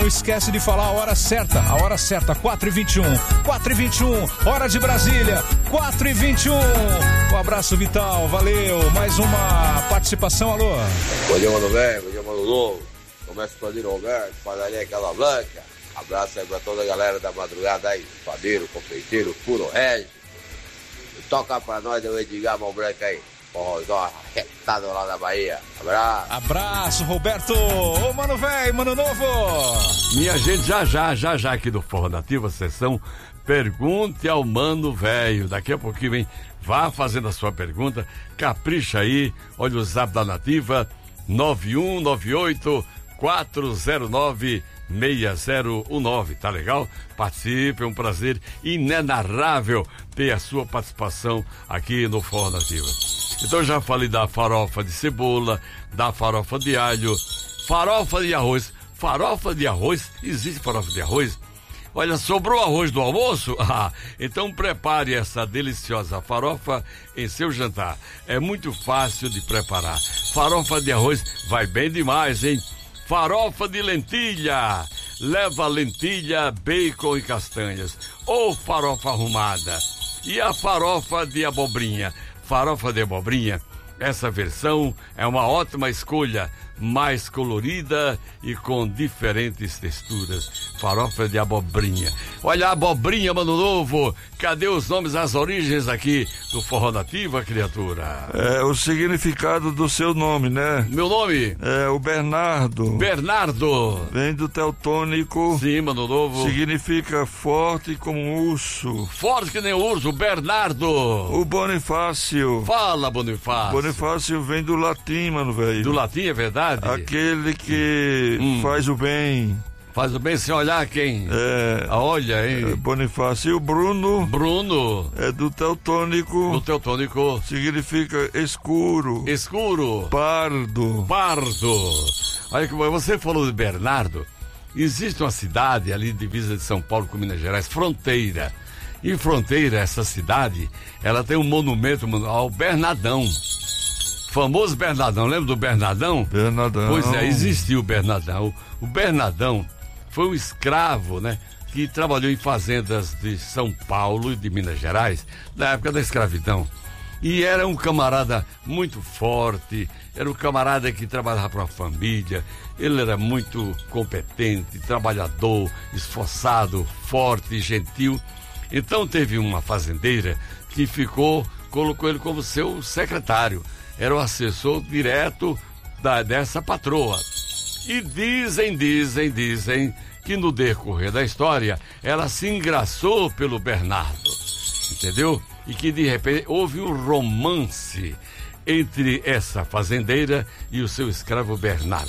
não esquece de falar a hora certa, 4h21, 4h21, hora de Brasília, 4h21. Um abraço, Vital, valeu, mais uma participação, alô. Bom dia, mano velho, bom dia, mano novo. Começa o Padrinho Roberto, padaria Casa Blanca. Abraço aí pra toda a galera da madrugada aí, padeiro, confeiteiro, puro Regis. Toca pra nós o Edgar Mão Branca aí. Forrozão arretado lá da Bahia. Abraço. Abraço, Roberto. Ô, mano velho, mano novo. Minha gente, já aqui do Forró Nativa, sessão Pergunte ao Mano Velho. Daqui a pouquinho, vem, vá fazendo a sua pergunta. Capricha aí. Olha o zap da Nativa, 9198-409-6019. Tá legal? Participe, é um prazer inenarrável ter a sua participação aqui no Forró Nativa. Então já falei da farofa de cebola, da farofa de alho, farofa de arroz. Farofa de arroz? Existe farofa de arroz? Olha, sobrou arroz do almoço? Então prepare essa deliciosa farofa em seu jantar. É muito fácil de preparar. Farofa de arroz vai bem demais, hein? Farofa de lentilha. Leva lentilha, bacon e castanhas. Ou farofa arrumada. E a farofa de abobrinha. Farofa de abobrinha, essa versão é uma ótima escolha, mais colorida e com diferentes texturas. Farofa de abobrinha. Olha a abobrinha, mano novo. Cadê os nomes, as origens aqui do Forró Nativa, criatura? É o significado do seu nome, né? Meu nome? É o Bernardo. Bernardo. Vem do teutônico. Sim, mano novo. Significa forte como um urso. Forte que nem urso, Bernardo. O Bonifácio. Fala, Bonifácio. Bonifácio vem do latim, mano, velho. Do latim, é verdade? Aquele que faz o bem. Faz o bem sem olhar quem? Olha, hein? Bonifácio. E o Bruno? Bruno. É do teutônico. Do teutônico. Significa escuro. Escuro. Pardo. Pardo. Olha que você falou de Bernardo. Existe uma cidade ali, divisa de São Paulo com Minas Gerais, Fronteira. Em Fronteira, essa cidade, ela tem um monumento ao Bernardão. Famoso Bernardão, lembra do Bernardão? Bernardão. Pois é, existiu o Bernardão. O Bernardão foi um escravo, né? Que trabalhou em fazendas de São Paulo e de Minas Gerais, na época da escravidão. E era um camarada muito forte, era um camarada que trabalhava para a família, ele era muito competente, trabalhador, esforçado, forte, gentil. Então teve uma fazendeira que colocou ele como seu secretário. Era o assessor direto dessa patroa. E dizem que no decorrer da história ela se engraçou pelo Bernardo, entendeu? E que de repente houve um romance entre essa fazendeira e o seu escravo Bernardo.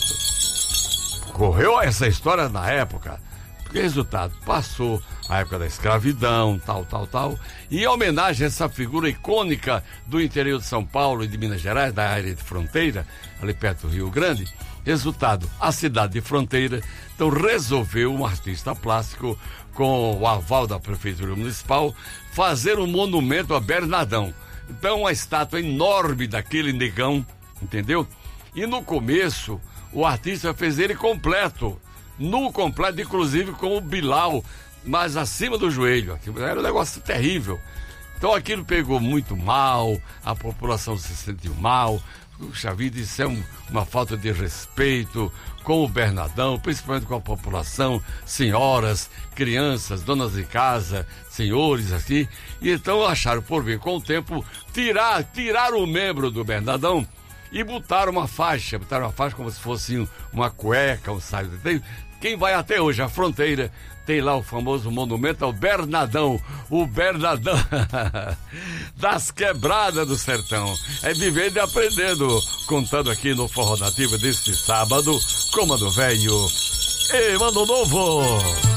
Correu essa história na época. Resultado, passou a época da escravidão, tal. E em homenagem a essa figura icônica do interior de São Paulo e de Minas Gerais, da área de Fronteira, ali perto do Rio Grande, resultado, a cidade de Fronteira, então resolveu um artista plástico, com o aval da Prefeitura Municipal, fazer um monumento a Bernardão. Então, uma estátua enorme daquele negão, entendeu? E no começo, o artista fez ele completo, inclusive com o Bilal, mas acima do joelho. Aquilo era um negócio terrível. Então aquilo pegou muito mal, a população se sentiu mal. Puxa vida, isso é uma falta de respeito com o Bernardão, principalmente com a população, senhoras, crianças, donas de casa, senhores aqui. E então acharam por bem, com o tempo, tirar o membro do Bernardão e botaram uma faixa como se fosse uma cueca, um saio. Quem vai até hoje à Fronteira tem lá o famoso monumento ao Bernardão, o Bernardão das quebradas do sertão. É vivendo e aprendendo, contando aqui no Forró Nativa deste sábado, com Mano Velho e Mano Novo.